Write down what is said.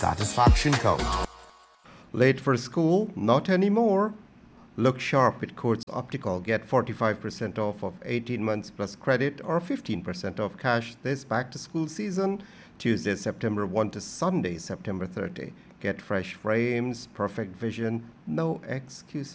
satisfaction code. Late for school? Not anymore. Look sharp with Courts Optical. Get 45% off of 18 months plus credit or 15% off cash this back to school season, Tuesday, September 1 to Sunday, September 30. Get fresh frames, perfect vision, no excuses.